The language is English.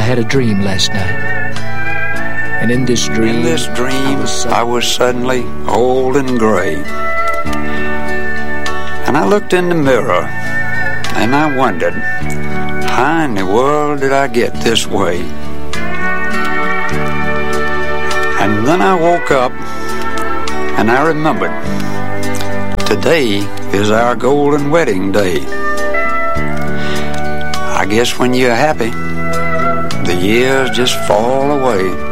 had a dream last night. And in this dream, I was suddenly old and gray. And I looked in the mirror, and I wondered, how in the world did I get this way? And then I woke up, and I remembered, today is our golden wedding day. I guess when you're happy, the years just fall away.